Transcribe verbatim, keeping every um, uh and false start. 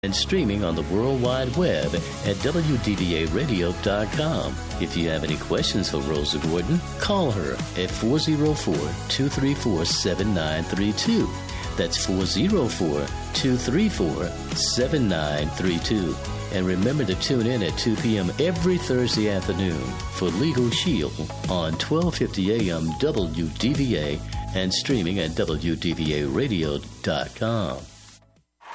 and streaming on the World Wide Web at W D V A radio dot com. If you have any questions for Rosa Gordon, call her at four oh four, two three four, seven nine three two. That's four oh four, two three four, seven nine three two. And remember to tune in at two p.m. every Thursday afternoon for Legal Shield on twelve fifty a.m. W D V A and streaming at W D V A radio dot com.